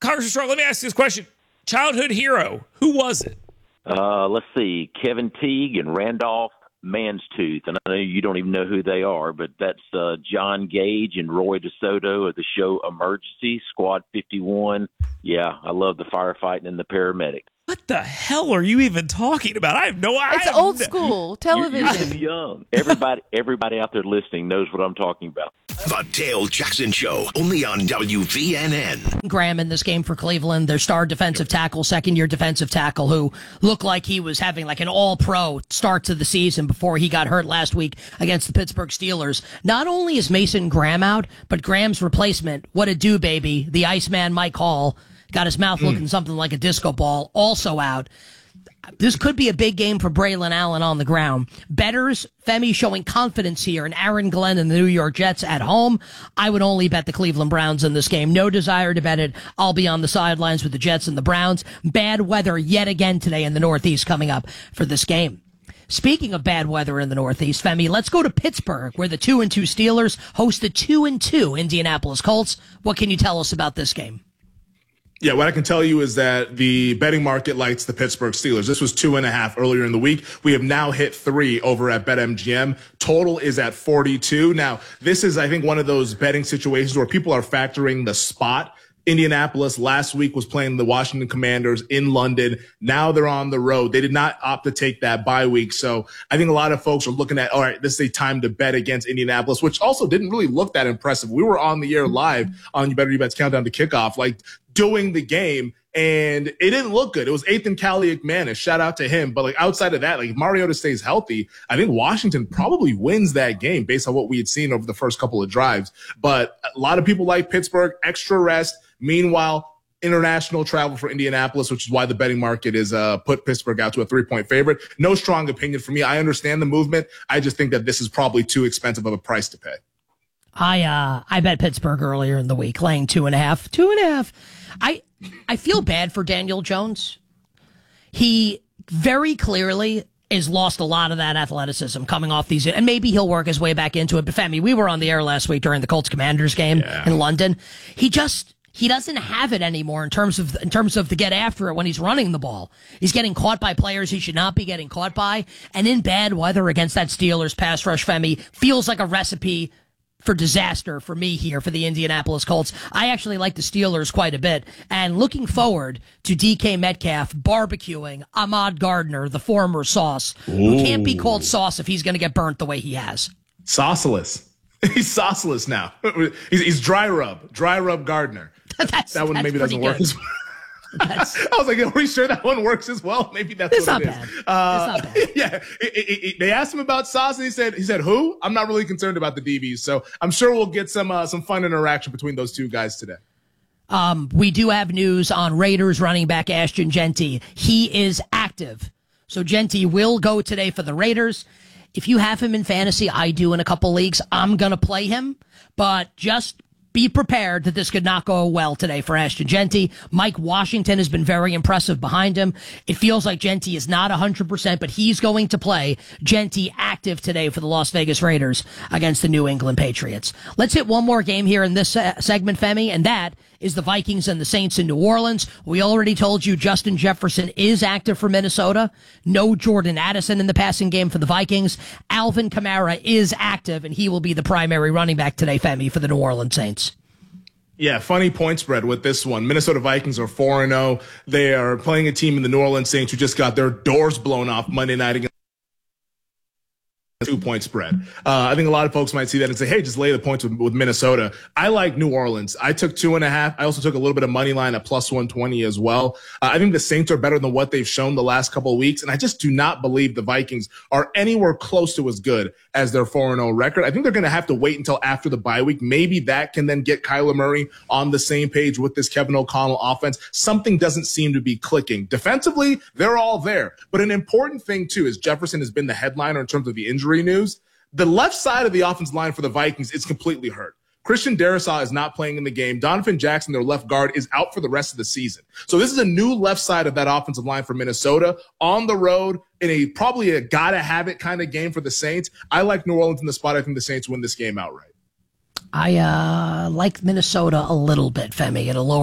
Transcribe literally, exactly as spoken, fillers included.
Congressman Strong, let me ask you this question. Childhood hero, who was it? Uh, let's see, Kevin Teague and Randolph Manstooth. And I know you don't even know who they are, but that's uh, John Gage and Roy DeSoto of the show Emergency, Squad fifty-one. Yeah, I love the firefighting and the paramedic. What the hell are you even talking about? I have no idea. It's old school television. You're, you're too young. Everybody, everybody out there listening knows what I'm talking about. The Dale Jackson Show, only on W V N N. Graham in this game for Cleveland, their star defensive tackle, second-year defensive tackle, who looked like he was having like an all-pro start to the season before he got hurt last week against the Pittsburgh Steelers. Not only is Mason Graham out, but Graham's replacement, what a do, baby, the Iceman Mike Hall, got his mouth looking mm. something like a disco ball, also out. This could be a big game for Braylon Allen on the ground. Bettors, Femi showing confidence here, and Aaron Glenn and the New York Jets at home. I would only bet the Cleveland Browns in this game. No desire to bet it. I'll be on the sidelines with the Jets and the Browns. Bad weather yet again today in the Northeast coming up for this game. Speaking of bad weather in the Northeast, Femi, let's go to Pittsburgh, where the two and two Steelers host the two and two Indianapolis Colts. What can you tell us about this game? Yeah, what I can tell you is that the betting market likes the Pittsburgh Steelers. This was two and a half earlier in the week. We have now hit three over at BetMGM. Total is at forty-two. Now, this is, I think, one of those betting situations where people are factoring the spot. Indianapolis last week was playing the Washington Commanders in London. Now they're on the road. They did not opt to take that bye week. So I think a lot of folks are looking at, all right, this is a time to bet against Indianapolis, which also didn't really look that impressive. We were on the air live on You Better You Bet's Countdown to Kickoff, like doing the game, and it didn't look good. It was Ethan Kaliakmanis. Shout out to him. But like outside of that, like if Mariota stays healthy, I think Washington probably wins that game based on what we had seen over the first couple of drives. But a lot of people like Pittsburgh, extra rest. Meanwhile, international travel for Indianapolis, which is why the betting market is uh, put Pittsburgh out to a three-point favorite. No strong opinion for me. I understand the movement. I just think that this is probably too expensive of a price to pay. I uh, I bet Pittsburgh earlier in the week, laying two and a half. Two and a half. I I feel bad for Daniel Jones. He very clearly has lost a lot of that athleticism coming off these, and maybe he'll work his way back into it. But Femi, we were on the air last week during the Colts Commanders game yeah. in London. He just he doesn't have it anymore in terms of in terms of the get after it when he's running the ball. He's getting caught by players he should not be getting caught by, and in bad weather against that Steelers pass rush, Femi, feels like a recipe for disaster for me here for the Indianapolis Colts. I actually like the Steelers quite a bit, and looking forward to D K Metcalf barbecuing Ahmad Gardner, the former Sauce, Ooh. who can't be called Sauce if he's going to get burnt the way he has. Sauceless. He's sauceless now. He's, he's dry rub, dry rub Gardner. that's, that one that's maybe doesn't good. work as well. I was like, are we sure that one works as well? Maybe that's it's what it not is. Bad. Uh, it's not bad. Yeah, it, it, it, they asked him about Sauce, and he said, "He said who? I'm not really concerned about the D Bs." So I'm sure we'll get some uh, some fun interaction between those two guys today. Um, we do have news on Raiders running back Ashton Jeanty. He is active, so Jeanty will go today for the Raiders. If you have him in fantasy, I do in a couple leagues. I'm gonna play him, but just be prepared that this could not go well today for Ashton Jeanty. Mike Washington has been very impressive behind him. It feels like Jeanty is not one hundred percent, but he's going to play. Jeanty active today for the Las Vegas Raiders against the New England Patriots. Let's hit one more game here in this uh, segment, Femi, and that is the Vikings and the Saints in New Orleans. We already told you Justin Jefferson is active for Minnesota. No Jordan Addison in the passing game for the Vikings. Alvin Kamara is active, and he will be the primary running back today, Femi, for the New Orleans Saints. Yeah, funny point spread with this one. Minnesota Vikings are four and oh. They are playing a team in the New Orleans Saints who just got their doors blown off Monday night against two-point spread. Uh, I think a lot of folks might see that and say, hey, just lay the points with, with Minnesota. I like New Orleans. I took two and a half. I also took a little bit of money line at plus one twenty as well. Uh, I think the Saints are better than what they've shown the last couple of weeks, and I just do not believe the Vikings are anywhere close to as good as their four and oh record. I think they're going to have to wait until after the bye week. Maybe that can then get Kyler Murray on the same page with this Kevin O'Connell offense. Something doesn't seem to be clicking. Defensively, they're all there. But an important thing, too, is Jefferson has been the headliner in terms of the injury news. The left side of the offensive line for the Vikings is completely hurt. Christian Darrisaw is not playing in the game. Donovan Jackson, their left guard, is out for the rest of the season. So this is a new left side of that offensive line for Minnesota on the road in a probably a gotta have it kind of game for the Saints. I like New Orleans in the spot. I think the Saints win this game outright. I uh, like Minnesota a little bit, Femi, at a lower